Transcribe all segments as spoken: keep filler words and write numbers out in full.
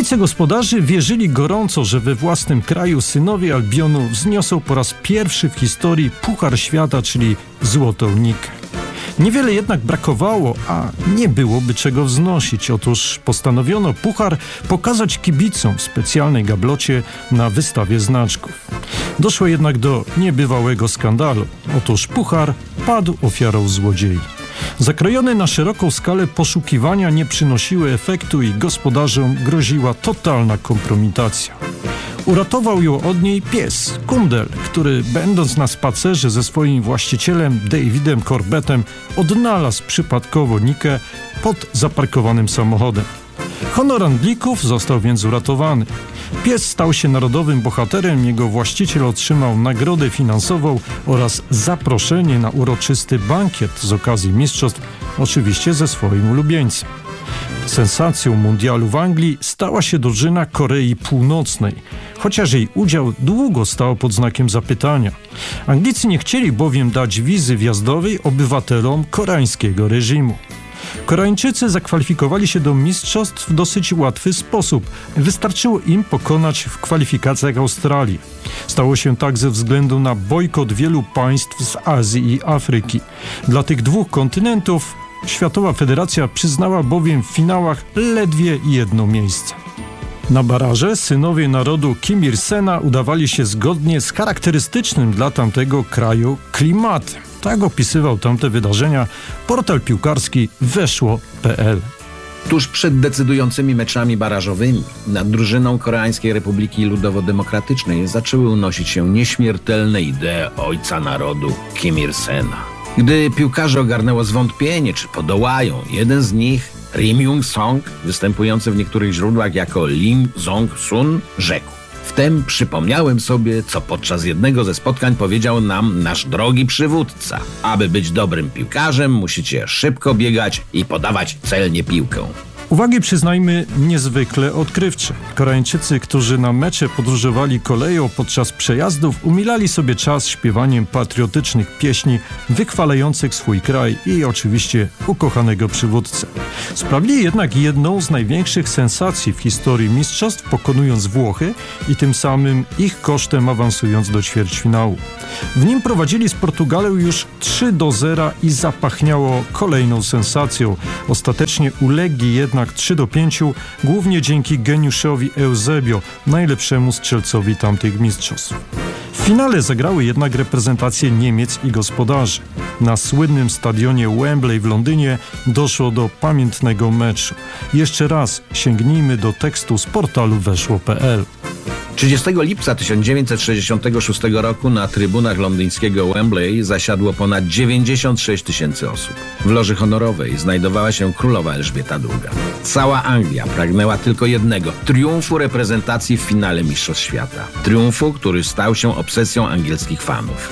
Kibice gospodarzy wierzyli gorąco, że we własnym kraju synowie Albionu wzniosą po raz pierwszy w historii Puchar Świata, czyli Złotą Nikę. Niewiele jednak brakowało, a nie byłoby czego wznosić. Otóż postanowiono puchar pokazać kibicom w specjalnej gablocie na wystawie znaczków. Doszło jednak do niebywałego skandalu. Otóż puchar padł ofiarą złodziei. Zakrojone na szeroką skalę poszukiwania nie przynosiły efektu i gospodarzom groziła totalna kompromitacja. Uratował ją od niej pies, kundel, który będąc na spacerze ze swoim właścicielem Davidem Corbettem odnalazł przypadkowo Nikę pod zaparkowanym samochodem. Honor Anglików został więc uratowany. Pies stał się narodowym bohaterem, jego właściciel otrzymał nagrodę finansową oraz zaproszenie na uroczysty bankiet z okazji mistrzostw, oczywiście ze swoim ulubieńcem. Sensacją mundialu w Anglii stała się drużyna Korei Północnej, chociaż jej udział długo stał pod znakiem zapytania. Anglicy nie chcieli bowiem dać wizy wjazdowej obywatelom koreańskiego reżimu. Koreańczycy zakwalifikowali się do mistrzostw w dosyć łatwy sposób. Wystarczyło im pokonać w kwalifikacjach Australię. Stało się tak ze względu na bojkot wielu państw z Azji i Afryki. Dla tych dwóch kontynentów Światowa Federacja przyznała bowiem w finałach ledwie jedno miejsce. Na baraże synowie narodu Kim Il-sena udawali się zgodnie z charakterystycznym dla tamtego kraju klimatem. Tak opisywał tamte wydarzenia portal piłkarski weszło kropka pe el. Tuż przed decydującymi meczami barażowymi nad drużyną Koreańskiej Republiki Ludowo-Demokratycznej zaczęły unosić się nieśmiertelne idee ojca narodu Kim Il-sena. Gdy piłkarzy ogarnęło zwątpienie, czy podołają, jeden z nich, Rim Jung-song, występujący w niektórych źródłach jako Lim Jong-sun, rzekł: Wtem przypomniałem sobie, co podczas jednego ze spotkań powiedział nam nasz drogi przywódca. Aby być dobrym piłkarzem, musicie szybko biegać i podawać celnie piłkę. Uwagi przyznajmy niezwykle odkrywcze. Koreańczycy, którzy na mecze podróżowali koleją podczas przejazdów, umilali sobie czas śpiewaniem patriotycznych pieśni wychwalających swój kraj i oczywiście ukochanego przywódcę. Sprawili jednak jedną z największych sensacji w historii mistrzostw, pokonując Włochy i tym samym ich kosztem awansując do ćwierćfinału. W nim prowadzili z Portugalią już trzy do zera i zapachniało kolejną sensacją. Ostatecznie ulegli jednak trzy do pięciu, głównie dzięki geniuszowi Eusebio, najlepszemu strzelcowi tamtych mistrzostw. W finale zagrały jednak reprezentacje Niemiec i gospodarzy. Na słynnym stadionie Wembley w Londynie doszło do pamiętnego meczu. Jeszcze raz sięgnijmy do tekstu z portalu weszło kropka pe el. trzydziestego lipca tysiąc dziewięćset sześćdziesiątego szóstego roku na trybunach londyńskiego Wembley zasiadło ponad dziewięćdziesiąt sześć tysięcy osób. W loży honorowej znajdowała się królowa Elżbieta druga. Cała Anglia pragnęła tylko jednego – triumfu reprezentacji w finale Mistrzostw Świata. Triumfu, który stał się obsesją angielskich fanów.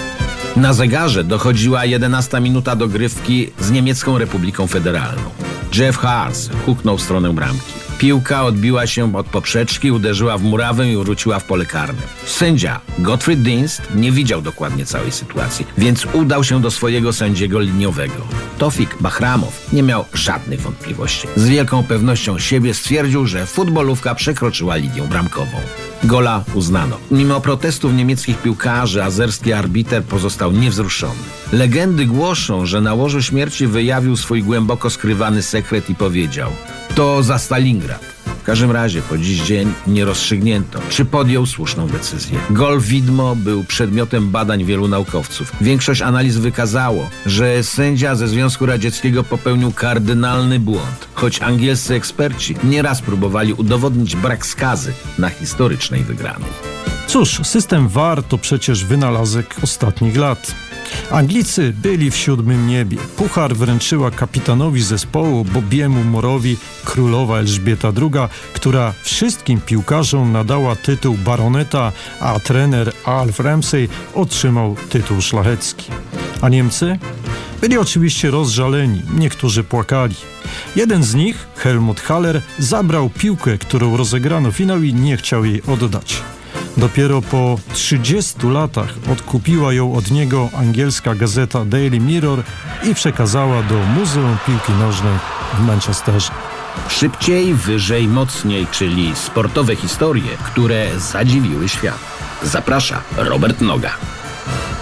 Na zegarze dochodziła jedenasta minuta dogrywki z Niemiecką Republiką Federalną. Jeff Haas huknął w stronę bramki. Piłka odbiła się od poprzeczki, uderzyła w murawę i wróciła w pole karne. Sędzia Gottfried Dienst nie widział dokładnie całej sytuacji, więc udał się do swojego sędziego liniowego. Tofik Bahramow nie miał żadnych wątpliwości. Z wielką pewnością siebie stwierdził, że futbolówka przekroczyła linię bramkową. Gola uznano. Mimo protestów niemieckich piłkarzy, azerski arbiter pozostał niewzruszony. Legendy głoszą, że na łożu śmierci wyjawił swój głęboko skrywany sekret i powiedział: to za Stalingrad. W każdym razie po dziś dzień nie rozstrzygnięto, czy podjął słuszną decyzję. Gol widmo był przedmiotem badań wielu naukowców. Większość analiz wykazało, że sędzia ze Związku Radzieckiego popełnił kardynalny błąd, choć angielscy eksperci nieraz próbowali udowodnić brak skazy na historycznej wygranej. Cóż, system V A R to przecież wynalazek ostatnich lat. Anglicy byli w siódmym niebie. Puchar wręczyła kapitanowi zespołu Bobiemu Morowi królowa Elżbieta druga, która wszystkim piłkarzom nadała tytuł baroneta, a trener Alf Ramsey otrzymał tytuł szlachecki. A Niemcy? Byli oczywiście rozżaleni, niektórzy płakali. Jeden z nich, Helmut Haller, zabrał piłkę, którą rozegrano finał i nie chciał jej oddać. Dopiero po trzydziestu latach odkupiła ją od niego angielska gazeta Daily Mirror i przekazała do Muzeum Piłki Nożnej w Manchesterze. Szybciej, wyżej, mocniej, czyli sportowe historie, które zadziwiły świat. Zaprasza Robert Noga.